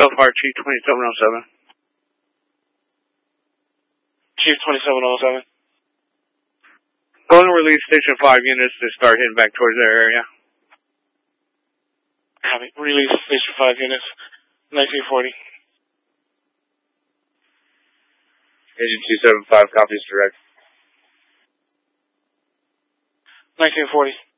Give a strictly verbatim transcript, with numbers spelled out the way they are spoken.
So far, Chief twenty-seven oh seven. Chief twenty-seven oh seven. Going to release Station five units to start heading back towards their area. Copy. Release Station five units. nineteen forty. Agent two seven five copies direct. nineteen forty.